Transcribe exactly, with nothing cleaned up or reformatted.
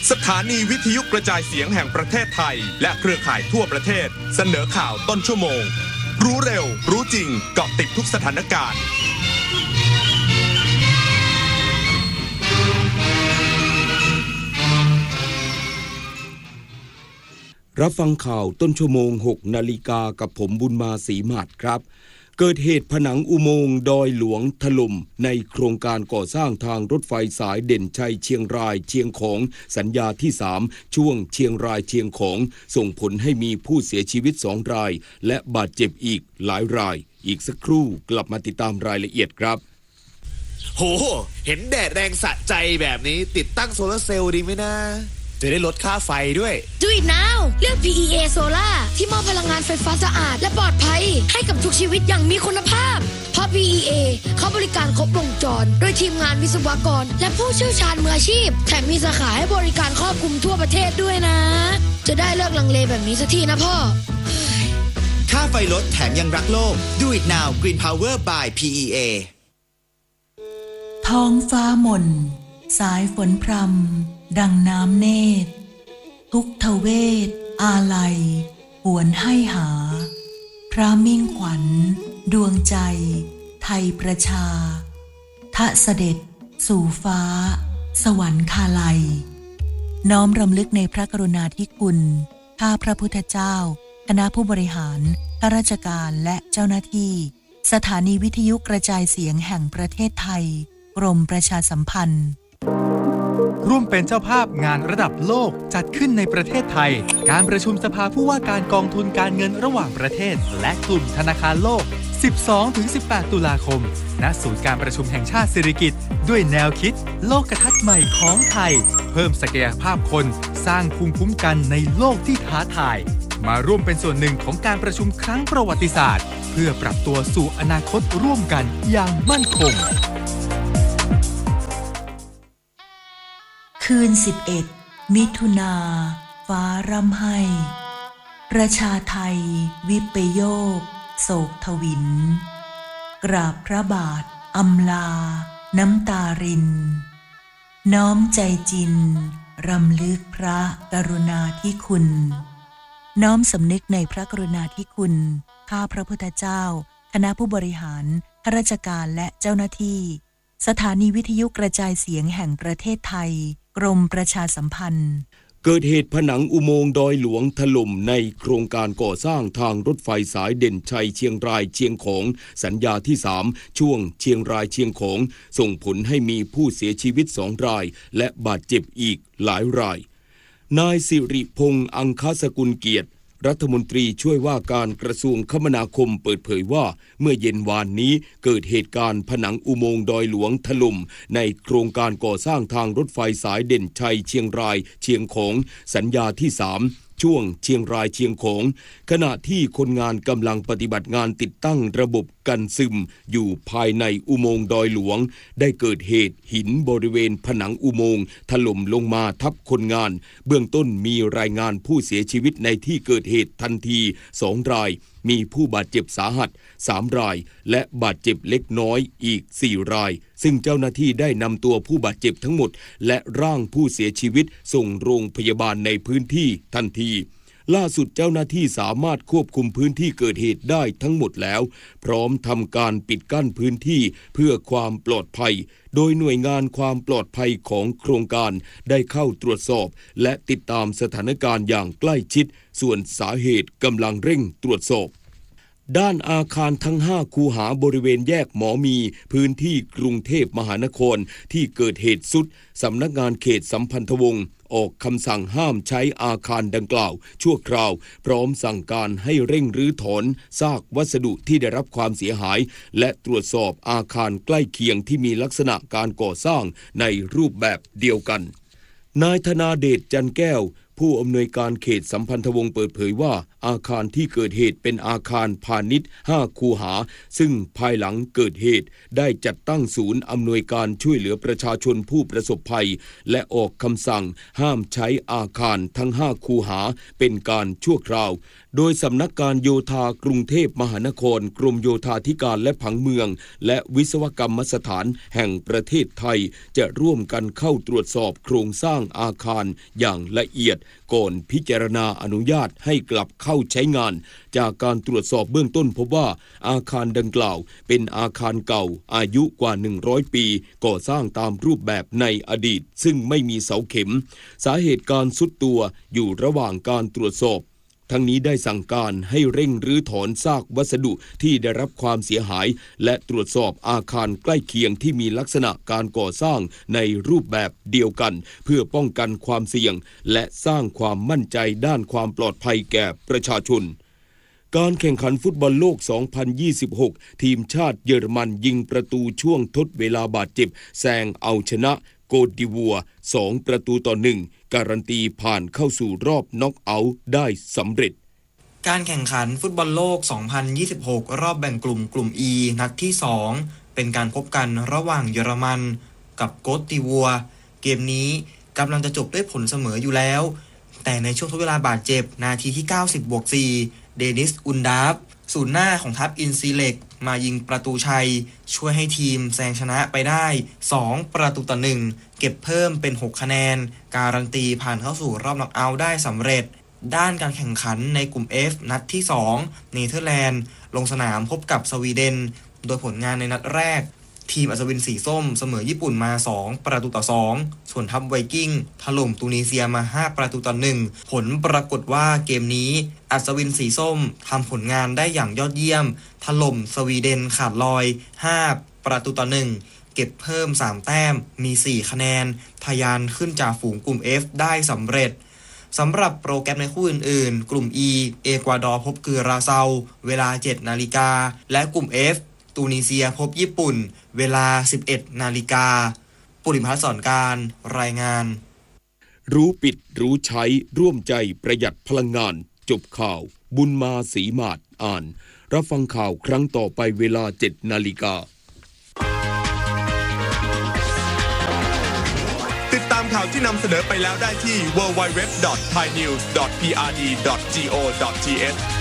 สถานีวิทยุกระจายเสียงแห่งประเทศไทยและเครือข่ายทั่วประเทศเสนอข่าวต้นชั่วโมงรู้เร็วรู้จริงเกาะติดทุกสถานการณ์รับฟังข่าวต้นชั่วโมง หกนาฬิกากับผมบุญมาศรีหมาดครับเกิดเหตุผนังอุโมงค์ดอยหลวงถล่มในโครงการก่อสร้างทางรถไฟสายเด่นชัยเชียงรายเชียงของสัญญาที่สามช่วงเชียงรายเชียงของส่งผลให้มีผู้เสียชีวิตสองรายและบาดเจ็บอีกหลายรายอีกสักครู่กลับมาติดตามรายละเอียดครับโหเห็นแดดแรงสะใจแบบนี้ติดตั้งโซลาร์เซลล์ดีไหมนะจะได้ลดค่าไฟด้วย Do it now เลือก พี อี เอ Solar ที่มอบพลังงานไฟฟ้าสะอาดและปลอดภัยให้กับทุกชีวิตอย่างมีคุณภาพเพราะ พี อี เอ เขาบริการครบวงจรโดยทีมงานวิศวกรและผู้เชี่ยวชาญมืออาชีพแถมมีสาขาให้บริการครอบคลุมทั่วประเทศด้วยนะจะได้เลิกลังเลแบบนี้สักทีนะพ่อค่าไฟลดแถมยังรักโลก Do it now Green Power by พี อี เอท้องฟ้ามนสายฝนพรำดังน้ำเนตรทุกทเวทอาลัยหวนให้หาพระมิ่งขวัญดวงใจไทยประชาทะเสด็จสู่ฟ้าสวรรคาลัยน้อมรำลึกในพระกรุณาธิคุณข้าพระพุทธเจ้าคณะผู้บริหารข้าราชการและเจ้าหน้าที่สถานีวิทยุกระจายเสียงแห่งประเทศไทยกรมประชาสัมพันธ์ร่วมเป็นเจ้าภาพงานระดับโลกจัดขึ้นในประเทศไทยการประชุมสภาผู้ว่าการกองทุนการเงินระหว่างประเทศและกลุ่มธนาคารโลก สิบสองถึงสิบแปด ตุลาคมณศูนย์การประชุมแห่งชาติสิริกิติ์ด้วยแนวคิดโลกทัศน์ใหม่ของไทยเพิ่มศักยภาพคนสร้างภูมิคุ้มกันในโลกที่ท้าทายมาร่วมเป็นส่วนหนึ่งของการประชุมครั้งประวัติศาสตร์เพื่อปรับตัวสู่อนาคตร่วมกันอย่างมั่นคงคืนสิบเอ็ดมิถุนาฟ้าร่ำไห้ประชาไทยวิปโยคโศกทวินกราบพระบาทอำลาน้ำตารินน้อมใจจินรำลึกพระกรุณาธิคุณน้อมสำนึกในพระกรุณาธิคุณข้าพระพุทธเจ้าคณะผู้บริหารข้าราชการและเจ้าหน้าที่สถานีวิทยุกระจายเสียงแห่งประเทศไทยกรมประชาสัมพันธ์เกิดเหตุผนังอุโมงค์ดอยหลวงถล่มในโครงการก่อสร้างทางรถไฟสายเด่นชัยเชียงรายเชียงของสัญญาที่สามช่วงเชียงรายเชียงของส่งผลให้มีผู้เสียชีวิตสองรายและบาดเจ็บอีกหลายรายนายสิริพงษ์อังคสกุลเกียรติรัฐมนตรีช่วยว่าการกระทรวงคมนาคมเปิดเผยว่าเมื่อเย็นวานนี้เกิดเหตุการณ์ผนังอุโมงค์ดอยหลวงถล่มในโครงการก่อสร้างทางรถไฟสายเด่นชัยเชียงรายเชียงของสัญญาที่สามช่วงเชียงรายเชียงของขณะที่คนงานกำลังปฏิบัติงานติดตั้งระบบกันซึมอยู่ภายในอุโมงค์ดอยหลวงได้เกิดเหตุหินบริเวณผนังอุโมงค์ถล่มลงมาทับคนงานเบื้องต้นมีรายงานผู้เสียชีวิตในที่เกิดเหตุทันทีสองรายมีผู้บาดเจ็บสาหัสสามรายและบาดเจ็บเล็กน้อยอีกสี่รายซึ่งเจ้าหน้าที่ได้นำตัวผู้บาดเจ็บทั้งหมดและร่างผู้เสียชีวิตส่งโรงพยาบาลในพื้นที่ทันทีล่าสุดเจ้าหน้าที่สามารถควบคุมพื้นที่เกิดเหตุได้ทั้งหมดแล้วพร้อมทำการปิดกั้นพื้นที่เพื่อความปลอดภัยโดยหน่วยงานความปลอดภัยของโครงการได้เข้าตรวจสอบและติดตามสถานการณ์อย่างใกล้ชิดส่วนสาเหตุกำลังเร่งตรวจสอบด้านอาคารทั้งห้าคูหาบริเวณแยกหมอมีพื้นที่กรุงเทพมหานครที่เกิดเหตุสุดสำนักงานเขตสัมพันธวงศ์ออกคำสั่งห้ามใช้อาคารดังกล่าวชั่วคราวพร้อมสั่งการให้เร่งรื้อถอนซากวัสดุที่ได้รับความเสียหายและตรวจสอบอาคารใกล้เคียงที่มีลักษณะการก่อสร้างในรูปแบบเดียวกันนายธนาเดชจันแก้วผู้อำนวยการเขตสัมพันธวงศ์เปิดเผยว่าอาคารที่เกิดเหตุเป็นอาคารพาณิชย์ห้าคูหาซึ่งภายหลังเกิดเหตุได้จัดตั้งศูนย์อำนวยการช่วยเหลือประชาชนผู้ประสบภัยและออกคำสั่งห้ามใช้อาคารทั้งห้าคูหาเป็นการชั่วคราวโดยสำนักการโยธากรุงเทพมหานครกรมโยธาธิการและผังเมืองและวิศวกรรมสถานแห่งประเทศไทยจะร่วมกันเข้าตรวจสอบโครงสร้างอาคารอย่างละเอียดก่อนพิจารณาอนุญาตให้กลับเข้าใช้งานจากการตรวจสอบเบื้องต้นพบว่าอาคารดังกล่าวเป็นอาคารเก่าอายุกว่าหนึ่งร้อยปีก่อสร้างตามรูปแบบในอดีตซึ่งไม่มีเสาเข็มสาเหตุการทรุดตัวอยู่ระหว่างการตรวจสอบทั้งนี้ได้สั่งการให้เร่งรื้อถอนซากวัสดุที่ได้รับความเสียหายและตรวจสอบอาคารใกล้เคียงที่มีลักษณะการก่อสร้างในรูปแบบเดียวกันเพื่อป้องกันความเสี่ยงและสร้างความมั่นใจด้านความปลอดภัยแก่ประชาชนการแข่งขันฟุตบอลโลก สองพันยี่สิบหก ทีมชาติเยอรมันยิงประตูช่วงทดเวลาบาดเจ็บแซงเอาชนะโกตดิวัวสองประตูต่อหนึ่งการันตีผ่านเข้าสู่รอบน็อกเอาท์ได้สำเร็จการแข่งขันฟุตบอลโลก สองพันยี่สิบหก รอบแบ่งกลุ่มกลุ่ม E นัดที่สองเป็นการพบกันระหว่างเยอรมันกับโกตดิวัวเกมนี้กำลังจะจบด้วยผลเสมออยู่แล้วแต่ในช่วงทดเวลาบาดเจ็บนาทีที่ เก้าสิบบวกสี่ เดนิส อุนดาฟศูนย์หน้าของทัพอินซีเล็กมายิงประตูชัยช่วยให้ทีมแซงชนะไปได้สองประตูต่อหนึ่งเก็บเพิ่มเป็นหกคะแนนการันตีผ่านเข้าสู่รอบน็อกเอาท์ได้สำเร็จด้านการแข่งขันในกลุ่ม F นัดที่สองเนเธอร์แลนด์ลงสนามพบกับสวีเดนโดยผลงานในนัดแรกทีมอัศวินสีส้มเสมอญี่ปุ่นมาสองประตูต่อสองส่วนทัพไวกิ้งถล่มตูนิเซียมาห้าประตูต่อหนึ่งผลปรากฏว่าเกมนี้อัศวินสีส้มทำผลงานได้อย่างยอดเยี่ยมถล่มสวีเดนขาดลอยห้าประตูต่อหนึ่งเก็บเพิ่มสามแต้มมีสี่คะแนนทะยานขึ้นจากฝูงกลุ่ม F ได้สำเร็จสำหรับโปรแกรมในคู่อื่นๆกลุ่ม E เอกวาดอร์พบกือราเซาเวลา เจ็ดนาฬิกาและกลุ่ม Fตูนิเซียพบญี่ปุ่นเวลา สิบเอ็ดนาฬิกาปุริพัฒน์สอนการรายงานรู้ปิดรู้ใช้ร่วมใจประหยัดพลังงานจบข่าวบุญมาศรีมาศอ่านรับฟังข่าวครั้งต่อไปเวลา เจ็ดนาฬิกาติดตามข่าวที่นำเสนอไปแล้วได้ที่ ดับเบิลยู ดับเบิลยู ดับเบิลยู ดอท ไทยนิวส์ ดอท พี อาร์ ดี ดอท จี โอ ดอท ที เอช